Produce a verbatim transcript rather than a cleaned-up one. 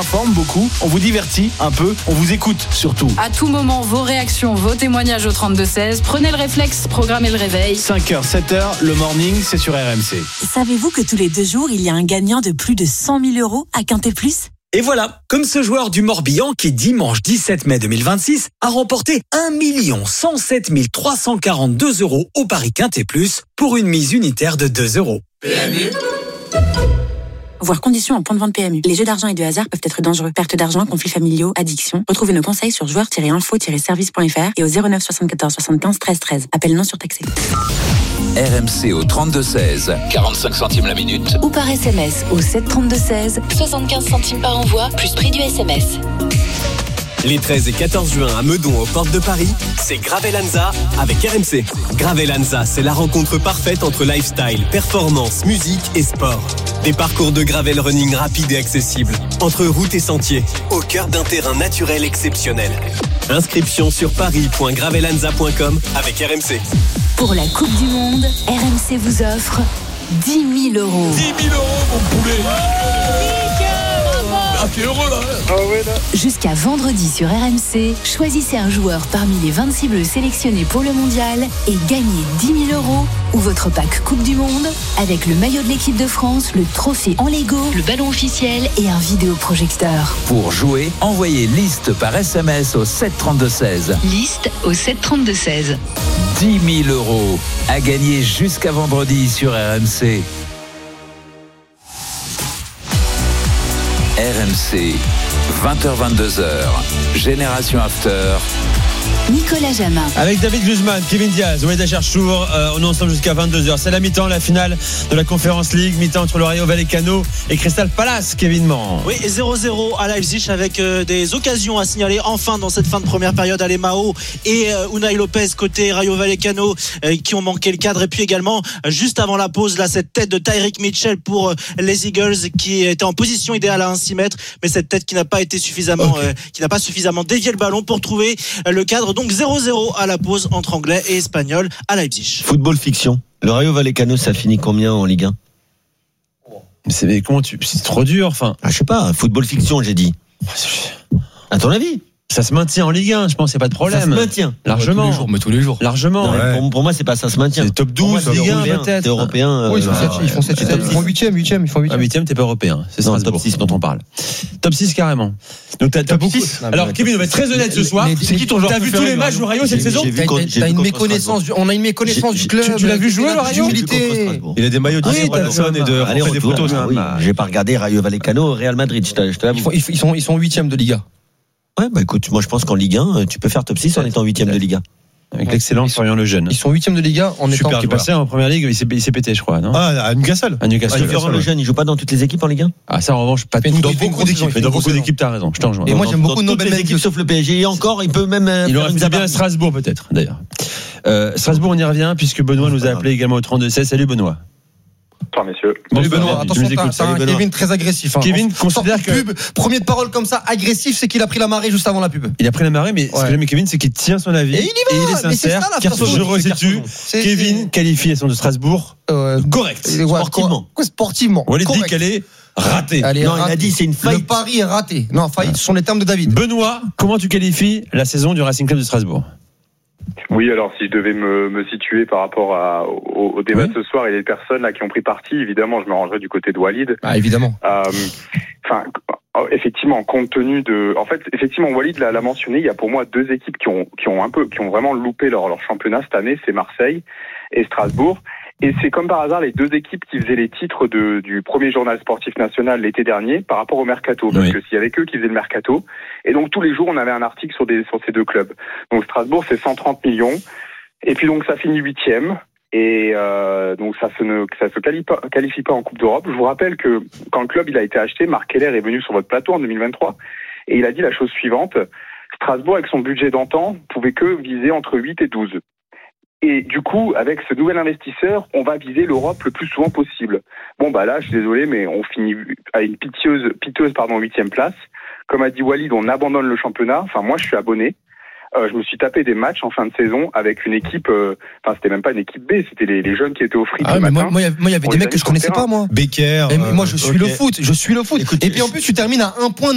informe beaucoup, on vous divertit un peu, on vous écoute surtout. À tout moment, vos réactions, vos témoignages au trente-deux seize. Prenez le réflexe, programmez le réveil. cinq heures, sept heures, le morning, c'est sur R M C. Savez-vous que tous les deux jours, il y a un gagnant de plus de cent mille euros à Quintet Plus ? Et voilà, comme ce joueur du Morbihan qui, dimanche dix-sept mai deux mille vingt-six, a remporté un million cent sept mille trois cent quarante-deux euros au Paris Quintet Plus pour une mise unitaire de deux euros. P M U. Voir conditions en point de vente P M U. Les jeux d'argent et de hasard peuvent être dangereux. Perte d'argent, conflits familiaux, addiction. Retrouvez nos conseils sur joueurs tiret info tiret service point f r et au zéro neuf soixante-quatorze soixante-quinze treize treize. Appel non surtaxé. R M C au trente-deux seize, quarante-cinq centimes la minute. Ou par S M S au sept trente-deux seize, soixante-quinze centimes par envoi, plus prix du S M S. Les treize et quatorze juin à Meudon aux portes de Paris, c'est Gravelanza avec R M C. Gravelanza, c'est la rencontre parfaite entre lifestyle, performance, musique et sport. Des parcours de gravel running rapides et accessibles, entre routes et sentiers, au cœur d'un terrain naturel exceptionnel. Inscription sur paris point gravelanza point com avec R M C. Pour la Coupe du Monde, R M C vous offre dix mille euros. dix mille euros, mon poulet. Ah, t'es heureux là. Ah ouais, là. Jusqu'à vendredi sur R M C, choisissez un joueur parmi les vingt-six bleus sélectionnés pour le mondial et gagnez dix mille euros ou votre pack Coupe du Monde avec le maillot de l'équipe de France, le trophée en Lego, le ballon officiel et un vidéoprojecteur. Pour jouer, envoyez liste par S M S au sept trente-deux seize. Liste au sept trente-deux seize. dix mille euros à gagner jusqu'à vendredi sur R M C. R M C, vingt heures vingt-deux heures, Génération After. Nicolas Jamin. Avec David Guzman, Kevin Diaz, Walid Acharchour, euh, on est ensemble jusqu'à vingt-deux heures. C'est la mi-temps, la finale de la Conference League, mi-temps entre le Rayo Vallecano et Crystal Palace, Kevin Morand. Oui, et zéro zéro à Leipzig avec euh, des occasions à signaler enfin dans cette fin de première période. Alemao et euh, Unai Lopez côté Rayo Vallecano euh, qui ont manqué le cadre. Et puis également, euh, juste avant la pause, là, cette tête de Tyreek Mitchell pour euh, les Eagles qui était en position idéale à un six mètres, mais cette tête qui n'a pas été suffisamment, okay. euh, qui n'a pas suffisamment dévié le ballon pour trouver euh, le cadre. Donc zéro zéro à la pause entre anglais et espagnol à Leipzig. Football fiction. Le Rayo Vallecano, ça finit combien en Ligue un? C'est, mais comment tu, c'est trop dur, enfin. Ah, je sais pas, football fiction, j'ai dit. À ton avis? Ça se maintient en Ligue un, je pense, il n'y a pas de problème. Ça se maintient. Largement. Tous les jours, mais tous les jours. Largement. Non, ouais. pour, pour moi, c'est pas ça se maintient. C'est top douze, moi, Ligue un, peut-être. T'es européen. Oui, ils font euh, sept, ils font sept, ils font huitième, huitième, ils font huitième. Ah, huitième, t'es pas européen. C'est non, Strasbourg, top six dont on parle. Top six, carrément. Donc, t'as, t'as beaucoup. six. Alors, non, Kevin, on va être très honnête ce soir. Mais, c'est qui ton joueur? T'as vu tous les matchs du Rayo cette saison? T'as une méconnaissance, on a une méconnaissance du club. Tu l'as vu jouer, le Rayo? Il a des maillots de Wilson et de, allez, des photos. J'ai pas regardé Rayo Vallecano, Real Madrid, je te l'avoue. Ils sont, ils sont huitième de Liga. Ouais, bah écoute, moi je pense qu'en Ligue un, tu peux faire top six en étant huitième de Liga. Avec l'excellent Florian Lejeune. Ils sont huitième de Liga en étant. Super, qui est passé en première ligue, il s'est, il s'est pété, je crois, non? Ah, à Newcastle. À Newcastle. Florian Lejeune, il joue pas dans toutes les équipes en Ligue un? Ah, ça, en revanche, pas tout. Dans beaucoup d'équipes. Mais dans beaucoup d'équipes, t'as raison, je t'en rejoins. Et moi, j'aime beaucoup nos belles équipes, sauf le P S G. Et encore, il peut même. Il aurait fait bien à Strasbourg, peut-être, d'ailleurs. Euh, Strasbourg, on y revient, puisque Benoît nous a appelé également au trente-deux seize. Salut, Benoît. Bonsoir, messieurs. Salut Benoît, attention, t'as un Kevin très agressif. Hein. Kevin considère que. Pub, premier de parole comme ça, agressif, c'est qu'il a pris la marée juste avant la pub. Il a pris la marée, mais ouais. Ce que j'aime Kevin, c'est qu'il tient son avis. Et il y va, et il est sincère. C'est ça, je resitue. Kevin qualifie la saison de Strasbourg. Euh, correct. Ouais, sportivement. Quoi, sportivement. On lui dit qu'elle est ratée. Elle est non, ratée. il a dit c'est une faillite. Le pari est raté. Non, faillite, ce sont les termes de David. Benoît, comment tu qualifies la saison du Racing Club de Strasbourg? Oui, alors si je devais me, me situer par rapport à, au, au débat oui. de ce soir et les personnes là qui ont pris parti, évidemment, je me rangerais du côté de Walid. Ah, évidemment. Enfin, euh, effectivement, compte tenu de, en fait, effectivement, Walid l'a, l'a mentionné. Il y a pour moi deux équipes qui ont, qui ont un peu, qui ont vraiment loupé leur, leur championnat cette année, c'est Marseille et Strasbourg. Et c'est comme par hasard les deux équipes qui faisaient les titres de, du premier journal sportif national l'été dernier par rapport au mercato. Parce oui. que s'il y avait qu'eux qui faisaient le mercato. Et donc tous les jours, on avait un article sur, des, sur ces deux clubs. Donc Strasbourg, c'est cent trente millions. Et puis donc ça finit huitième. Et euh, donc ça se ne ça se qualifie pas, qualifie pas en Coupe d'Europe. Je vous rappelle que quand le club il a été acheté, Marc Keller est venu sur votre plateau en deux mille vingt-trois. Et il a dit la chose suivante. Strasbourg, avec son budget d'antan, pouvait que viser entre huit et douze. Et du coup, avec ce nouvel investisseur, on va viser l'Europe le plus souvent possible. Bon, bah là, je suis désolé, mais on finit à une piteuse, piteuse, pardon, huitième place. Comme a dit Walid, on abandonne le championnat. Enfin, moi, je suis abonné. Euh, je me suis tapé des matchs en fin de saison avec une équipe. Euh, enfin, c'était même pas une équipe B, c'était les, les jeunes qui étaient au fric. Ah, le mais matin. moi, moi, il y avait des mecs que je connaissais pas, moi. Becker. Et euh, moi, je suis okay. le foot. Je suis le foot. Écoute, et puis en plus, tu termines à un point.